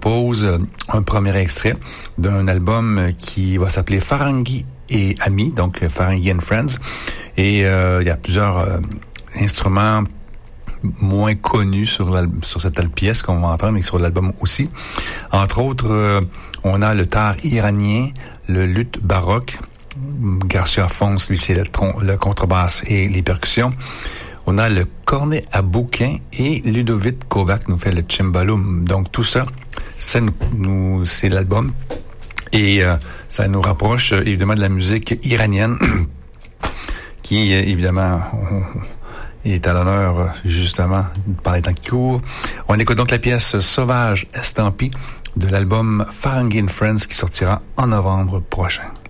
propose un premier extrait d'un album qui va s'appeler Farangi et Amis, donc Farangi and Friends. Et il y a plusieurs instruments moins connus sur cette pièce qu'on va entendre et sur l'album aussi. Entre autres, on a le tar iranien, le luth baroque. Garcia Fons, lui, c'est le contrebasse et les percussions. On a le cornet à bouquin et Ludovic Kovac nous fait le cimbalum. Donc tout ça, c'est l'album. Et ça nous rapproche évidemment de la musique iranienne qui, évidemment, est à l'honneur justement par les temps qui courent. On écoute donc la pièce Sauvage Estampie de l'album Farangi and Friends qui sortira en novembre prochain.